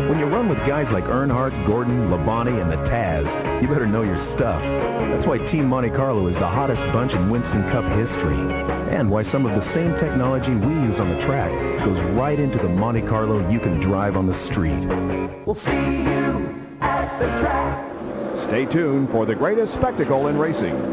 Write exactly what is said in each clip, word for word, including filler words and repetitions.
When you run with guys like Earnhardt, Gordon, Labonte, and the Taz, you better know your stuff. That's why Team Monte Carlo is the hottest bunch in Winston Cup history. And why some of the same technology we use on the track goes right into the Monte Carlo you can drive on the street. We'll see you at the track. Stay tuned for the greatest spectacle in racing.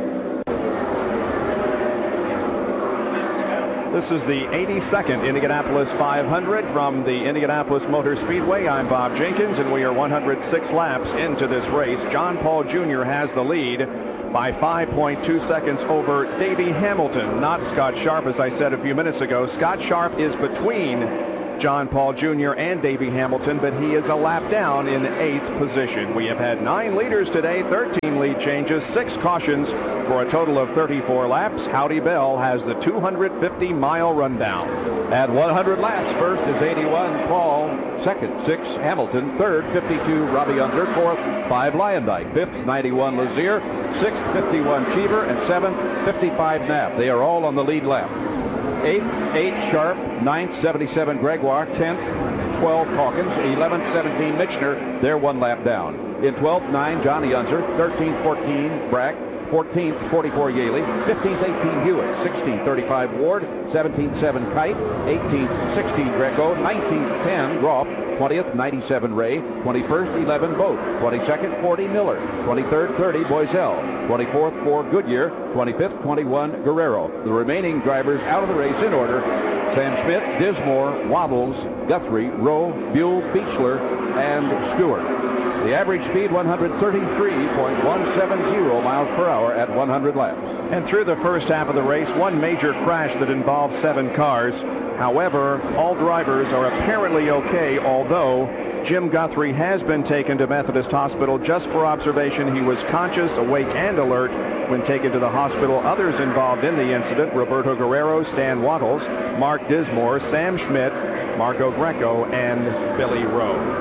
This is the eighty-second Indianapolis five hundred from the Indianapolis Motor Speedway. I'm Bob Jenkins, and we are one hundred six laps into this race. John Paul Junior has the lead by five point two seconds over Davey Hamilton, not Scott Sharp, as I said a few minutes ago. Scott Sharp is between John Paul Junior and Davey Hamilton, but he is a lap down in eighth position. We have had nine leaders today, thirteen lead changes, six cautions for a total of thirty-four laps. Howdy Bell has the two hundred fifty mile rundown. At one hundred laps, first is eighty-one Paul, second six Hamilton, third fifty-two Robbie Unser, fourth five Lyondike, fifth ninety-one Lazier, sixth fifty-one Cheever, and seventh fifty-five Knapp. They are all on the lead lap. Eighth, eight Sharp, ninth, seventy-seven Gregoire, tenth, twelve Hawkins, eleventh, seventeen Michener. They're one lap down. In twelfth, nine Johnny Unser, thirteenth, fourteen Brack, fourteenth, forty-four Yaley, fifteenth, eighteen Hewitt, sixteenth, thirty-five Ward, seventeenth, seven Kite, eighteenth, sixteen Greco, nineteenth, ten Groff, twentieth, ninety-seven Ray, twenty-first, eleven Boat, twenty-second, forty Miller, twenty-third, thirty Boiselle, twenty-fourth, four Goodyear, twenty-fifth, twenty-one Guerrero. The remaining drivers out of the race in order: Sam Schmidt, Dismore, Waddles, Guthrie, Rowe, Buell, Beechler, and Stewart. The average speed one hundred thirty-three point one seven zero miles per hour at one hundred laps. And through the first half of the race, one major crash that involved seven cars. However, all drivers are apparently okay, although Jim Guthrie has been taken to Methodist Hospital just for observation. He was conscious, awake, and alert when taken to the hospital. Others involved in the incident: Roberto Guerrero, Stan Waddles, Mark Dismore, Sam Schmidt, Marco Greco, and Billy Rowe.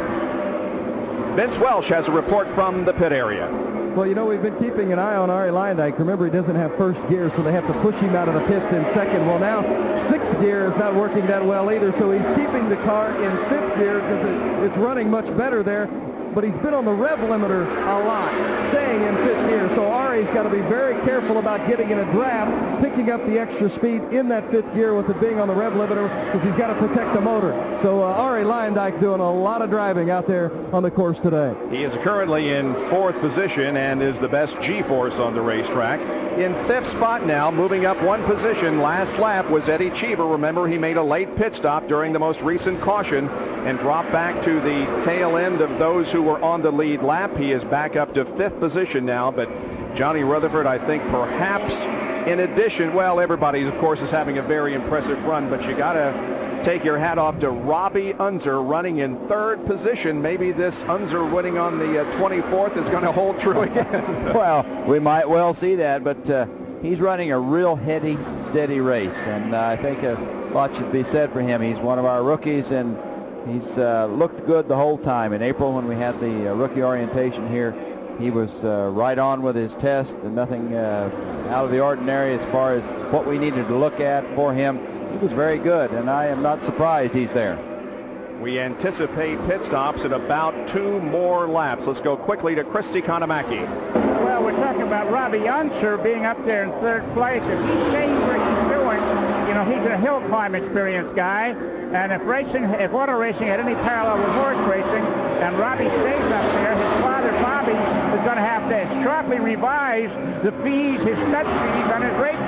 Vince Welsh has a report from the pit area. Well, you know, we've been keeping an eye on Arie Luyendyk. Remember, he doesn't have first gear, so they have to push him out of the pits in second. Well, now sixth gear is not working that well either, so he's keeping the car in fifth gear because it, it's running much better there. But he's been on the rev limiter a lot, staying in fifth gear. So Arie's got to be very careful about getting in a draft, picking up the extra speed in that fifth gear with it being on the rev limiter, because he's got to protect the motor. So uh, Arie Luyendyk doing a lot of driving out there on the course today. He is currently in fourth position and is the best G-force on the racetrack. In fifth spot now, moving up one position last lap, was Eddie Cheever. Remember, he made a late pit stop during the most recent caution and dropped back to the tail end of those who were on the lead lap. He is back up to fifth position now, but Johnny Rutherford, I think perhaps in addition, well, everybody, of course, is having a very impressive run, but you got to take your hat off to Robbie Unser running in third position. Maybe this Unser winning on the uh, twenty-fourth is going to hold true again. Well, we might well see that, but uh, he's running a real heady, steady race, and uh, I think a lot should be said for him. He's one of our rookies, and he's uh, looked good the whole time. In April, when we had the uh, rookie orientation here, he was uh, right on with his test, and nothing uh, out of the ordinary as far as what we needed to look at for him. He was very good, and I am not surprised he's there. We anticipate pit stops at about two more laps. Let's go quickly to Chris Economaki. Well, we're talking about Robbie Unser being up there in third place. If he stays where he's doing, you know, he's a hill climb experienced guy. And if racing, if auto racing had any parallel with horse racing, and Robbie stays up there, his father, Bobby, is going to have to sharply revise the fees, his stud fees on his race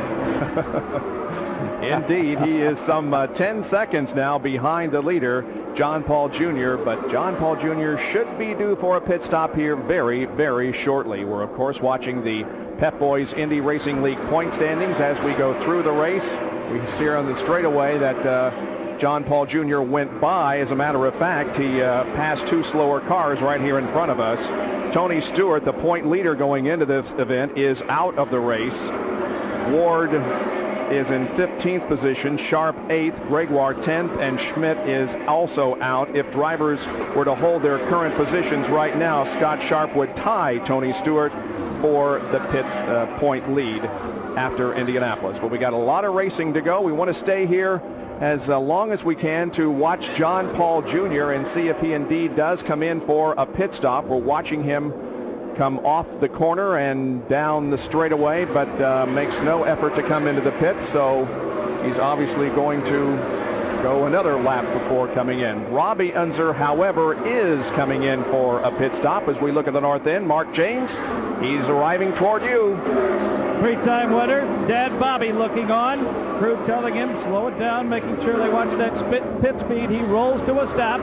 car. Indeed, he is some uh, ten seconds now behind the leader, John Paul Junior, but John Paul Junior should be due for a pit stop here very, very shortly. We're, of course, watching the Pep Boys Indy Racing League point standings as we go through the race. We see here on the straightaway that uh, John Paul Junior went by. As a matter of fact, he uh, passed two slower cars right here in front of us. Tony Stewart, the point leader going into this event, is out of the race. Ward is in fifteenth position, Sharp eighth, Gregoire tenth, and Schmidt is also out. If drivers were to hold their current positions right now, Scott Sharp would tie Tony Stewart for the pit uh, point lead after Indianapolis. But we got a lot of racing to go. We want to stay here as uh, long as we can to watch John Paul Junior and see if he indeed does come in for a pit stop. We're watching him come off the corner and down the straightaway, but uh, makes no effort to come into the pits, so he's obviously going to go another lap before coming in. Robbie Unser, however, is coming in for a pit stop as we look at the north end. Mark James, he's arriving toward you. Three-time winner, Dad Bobby looking on. Crew telling him, slow it down, making sure they watch that spit pit speed. He rolls to a stop.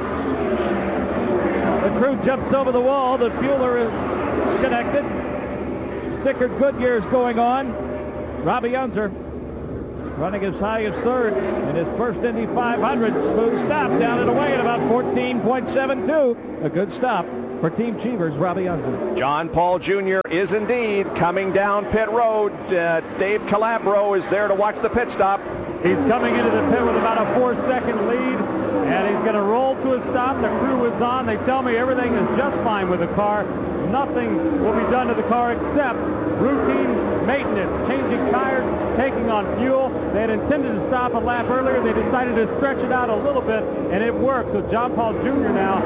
The crew jumps over the wall. The fueler is connected. Sticker Goodyear is going on. Robbie Unser running as high as third in his first Indy five hundred. Smooth stop down and away at about fourteen point seven two. A good stop for Team Cheevers, Robbie Unser. John Paul Junior is indeed coming down pit road. Uh, Dave Calabro is there to watch the pit stop. He's coming into the pit with about a four-second lead, and he's going to roll to a stop. The crew is on. They tell me everything is just fine with the car. Nothing will be done to the car except routine maintenance, changing tires, taking on fuel. They had intended to stop a lap earlier. They decided to stretch it out a little bit, and it worked. So John Paul Junior now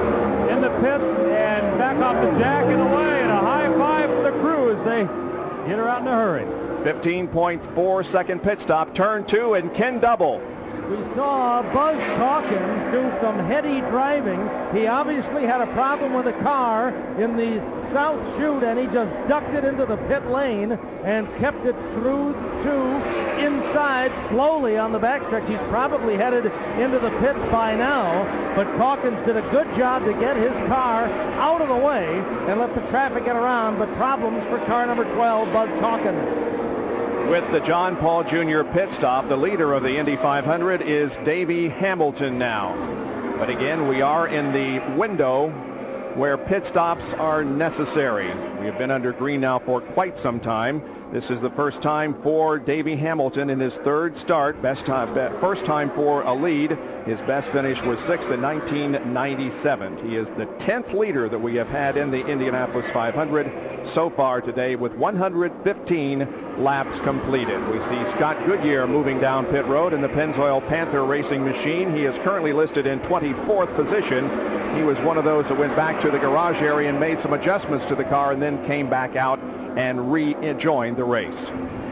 in the pits and back off the jack and away, and a high five for the crew as they get her out in a hurry. fifteen point four second pit stop, turn two, and Ken Double. We saw Buzz Calkins do some heady driving. He obviously had a problem with the car in the south chute, and he just ducked it into the pit lane and kept it through to inside slowly on the backstretch. He's probably headed into the pits by now, but Calkins did a good job to get his car out of the way and let the traffic get around, but problems for car number twelve, Buzz Calkins. With the John Paul Junior pit stop, the leader of the Indy five hundred is Davey Hamilton now. But again, we are in the window where pit stops are necessary. We have been under green now for quite some time. This is the first time for Davey Hamilton in his third start. Best time, first time for a lead. His best finish was sixth in nineteen ninety-seven. He is the tenth leader that we have had in the Indianapolis five hundred so far today with one hundred fifteen laps completed. We see Scott Goodyear moving down pit road in the Pennzoil Panther racing machine. He is currently listed in twenty-fourth position. He was one of those that went back to the garage area and made some adjustments to the car and then came back out and rejoined the race.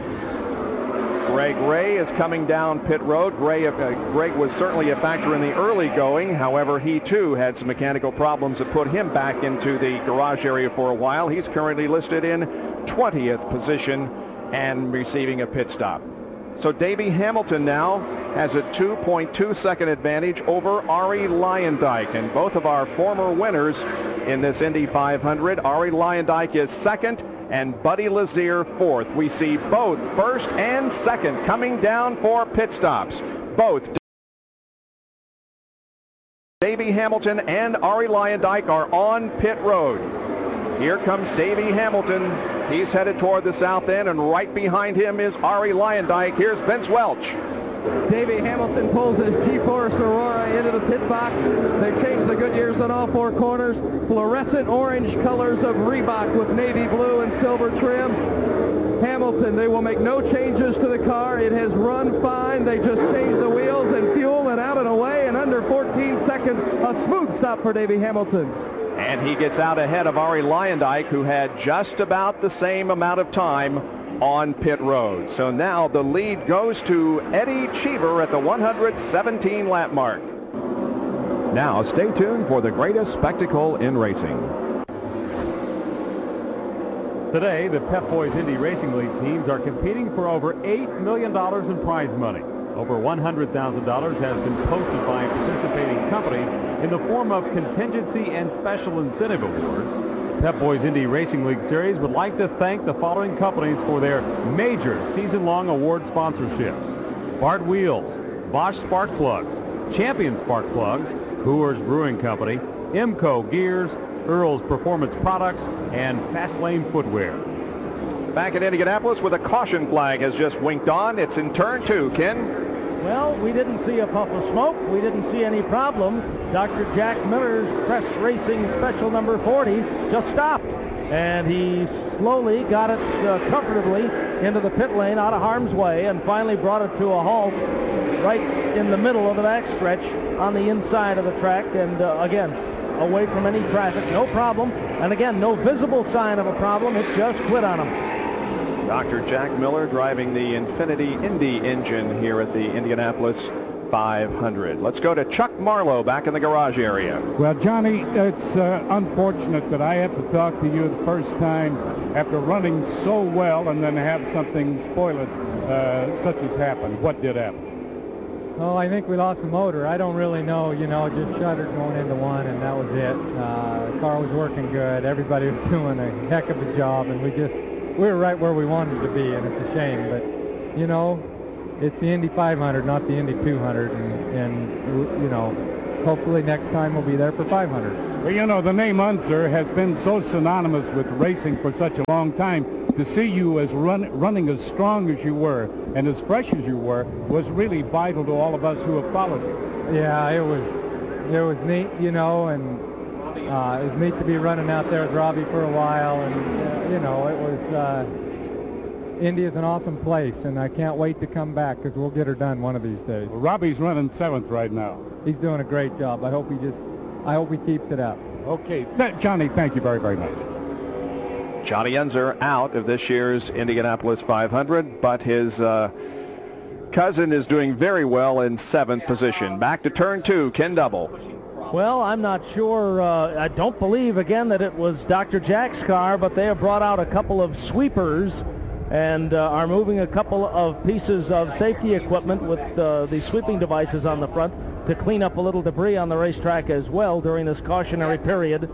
Greg Ray is coming down pit road. Ray, uh, Greg was certainly a factor in the early going. However, he too had some mechanical problems that put him back into the garage area for a while. He's currently listed in twentieth position and receiving a pit stop. So Davey Hamilton now has a two point two second advantage over Arie Luyendyk, and both of our former winners in this Indy five hundred. Arie Luyendyk is second and Buddy Lazier fourth. We see both first and second coming down for pit stops. Both Davey Hamilton and Arie Luyendyk are on pit road. Here comes Davey Hamilton. He's headed toward the south end, and right behind him is Arie Luyendyk. Here's Vince Welch. Davey Hamilton pulls his G-Force Aurora into the pit box. They changed the Goodyears on all four corners. Fluorescent orange colors of Reebok with navy blue and silver trim. Hamilton, they will make no changes to the car. It has run fine. They just changed the wheels and fuel and out and away in under fourteen seconds. A smooth stop for Davey Hamilton. And he gets out ahead of Arie Luyendyk, who had just about the same amount of time on pit road. So now the lead goes to Eddie Cheever at the one hundred seventeen lap mark. Now stay tuned for the greatest spectacle in racing. Today, the Pep Boys Indy Racing League teams are competing for over eight million dollars in prize money. Over one hundred thousand dollars has been posted by participating companies in the form of contingency and special incentive awards. Pep Boys Indy Racing League Series would like to thank the following companies for their major season-long award sponsorships: Bart Wheels, Bosch Spark Plugs, Champion Spark Plugs, Coors Brewing Company, Imco Gears, Earl's Performance Products, and Fastlane Footwear. Back in Indianapolis with a caution flag has just winked on. It's in turn two, Ken. Well, we didn't see a puff of smoke. We didn't see any problem. Doctor Jack Miller's Crest Racing Special number forty just stopped, and he slowly got it uh, comfortably into the pit lane out of harm's way and finally brought it to a halt right in the middle of the backstretch on the inside of the track, and uh, again, away from any traffic, no problem. And again, no visible sign of a problem. It just quit on him. Doctor Jack Miller driving the Infiniti Indy engine here at the Indianapolis five hundred. Let's go to Chuck Marlowe back in the garage area. Well, Johnny, it's uh, unfortunate that I have to talk to you the first time after running so well and then have something spoil it, uh, such as happened. What did happen? Oh, I think we lost the motor. I don't really know, you know, just shuddered going into one, and that was it. Uh, the car was working good. Everybody was doing a heck of a job, and we just, we were right where we wanted to be, and it's a shame. But, you know, it's the Indy five hundred, not the Indy two hundred, and, and you know, hopefully next time we'll be there for five hundred. Well, you know, the name Unser has been so synonymous with racing for such a long time. To see you as run, running as strong as you were and as fresh as you were was really vital to all of us who have followed you. Yeah, it was, it was neat, you know, and uh, it was neat to be running out there with Robbie for a while, and uh, you know, it was. Uh, Indy is an awesome place, and I can't wait to come back because we'll get her done one of these days. Well, Robbie's running seventh right now. He's doing a great job. I hope he just, I hope he keeps it up. Okay, Johnny, thank you very, very much. Johnny Unser out of this year's Indianapolis five hundred, but his uh, cousin is doing very well in seventh position. Back to turn two, Ken Double. Well, I'm not sure. Uh, I don't believe, again, that it was Doctor Jack's car, but they have brought out a couple of sweepers and uh, are moving a couple of pieces of safety equipment with uh, the sweeping devices on the front to clean up a little debris on the racetrack as well during this cautionary period.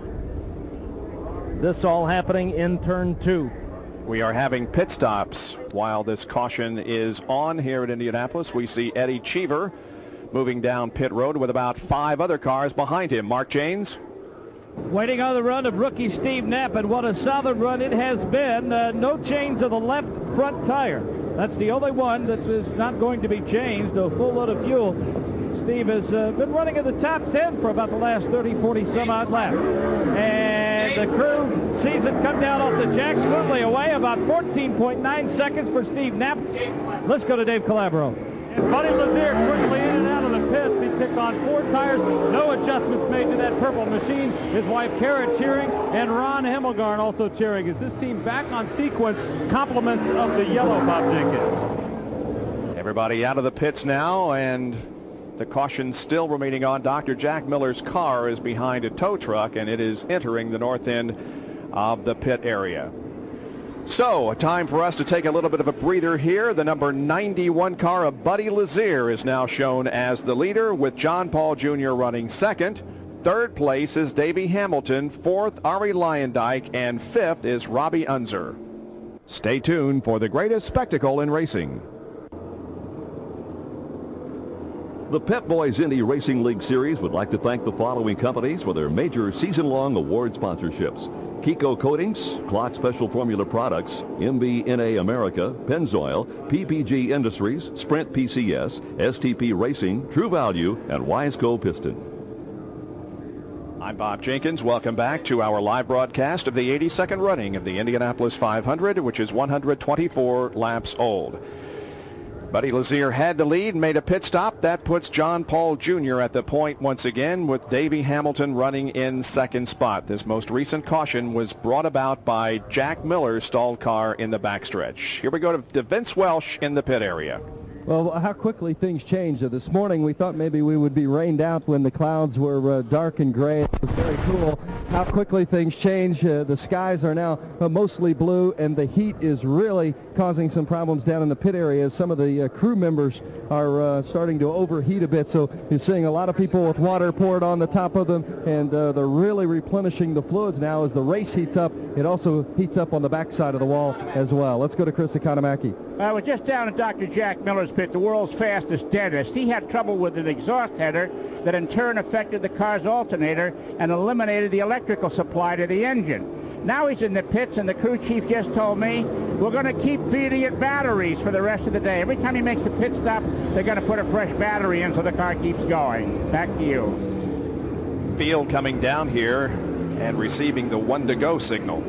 This all happening in turn two. We are having pit stops while this caution is on here at Indianapolis. We see Eddie Cheever moving down pit road with about five other cars behind him. Mark Janes. Waiting on the run of rookie Steve Knapp, and what a solid run it has been. Uh, no change of the left front tire. That's the only one that is not going to be changed. A full load of fuel. Steve has uh, been running in the top ten for about the last thirty, forty some odd laps. And the crew sees it come down off the jack smoothly away, about fourteen point nine seconds for Steve Knapp. Let's go to Dave Calabro. And Buddy Lazier quickly in and out of the pits. He picked on four tires. No adjustments made to that purple machine. His wife Kara cheering, and Ron Hemmelgarn also cheering. Is this team back on sequence? Compliments of the yellow, Bob Jenkins. Everybody out of the pits now, and the caution still remaining on. Doctor Jack Miller's car is behind a tow truck, and it is entering the north end of the pit area. So, a time for us to take a little bit of a breather here. The number ninety-one car of Buddy Lazier is now shown as the leader, with John Paul Junior running second. Third place is Davey Hamilton. Fourth, Arie Luyendyk. And fifth is Robbie Unser. Stay tuned for the greatest spectacle in racing. The Pep Boys Indy Racing League Series would like to thank the following companies for their major season-long award sponsorships: Kiko Coatings, Clock Special Formula Products, M B N A America, Pennzoil, P P G Industries, Sprint P C S, S T P Racing, True Value, and Wiseco Piston. I'm Bob Jenkins. Welcome back to our live broadcast of the eighty-second running of the Indianapolis five hundred, which is one hundred twenty-four laps old. Buddy Lazier had the lead, made a pit stop. That puts John Paul Junior at the point once again, with Davey Hamilton running in second spot. This most recent caution was brought about by Jack Miller's stalled car in the backstretch. Here we go to, to Vince Welsh in the pit area. Well, how quickly things changed. Uh, this morning we thought maybe we would be rained out when the clouds were uh, dark and gray. It was very cool. How quickly things change. Uh, the skies are now uh, mostly blue, and the heat is really causing some problems down in the pit area. Some of the uh, crew members are uh, starting to overheat a bit, so you're seeing a lot of people with water poured on the top of them, and uh, they're really replenishing the fluids now as the race heats up. It also heats up on the backside of the wall as well. Let's go to Chris Economaki. I was just down at Doctor Jack Miller's pit, the world's fastest dentist. He had trouble with an exhaust header that in turn affected the car's alternator and eliminated the electrical supply to the engine. Now he's in the pits, and the crew chief just told me we're going to keep feeding it batteries for the rest of the day. Every time he makes a pit stop, they're going to put a fresh battery in so the car keeps going. Back to you. Field coming down here and receiving the one to go signal.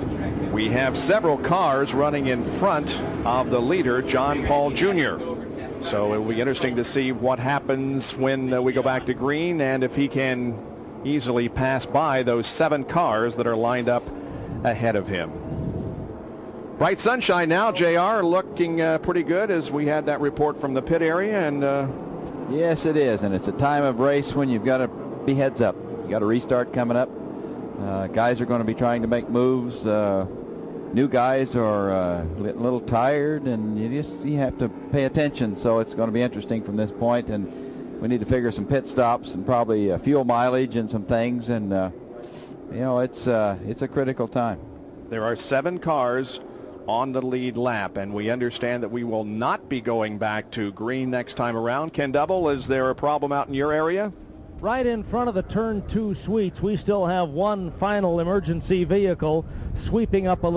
We have several cars running in front of the leader, John Paul Junior So it will be interesting to see what happens when uh, we go back to green and if he can easily pass by those seven cars that are lined up ahead of him. Bright sunshine now, J R, looking uh, pretty good as we had that report from the pit area. And uh, yes, it is, and it's a time of race when you've got to be heads up. You got a restart coming up. Uh, guys are going to be trying to make moves. Uh, new guys are uh, a little tired, and you just you have to pay attention. So it's going to be interesting from this point, and we need to figure some pit stops and probably uh, fuel mileage and some things. And uh, you know, it's uh, it's a critical time. There are seven cars on the lead lap, and we understand that we will not be going back to green next time around. Ken Double, is there a problem out in your area? Right in front of the turn two suites, we still have one final emergency vehicle sweeping up a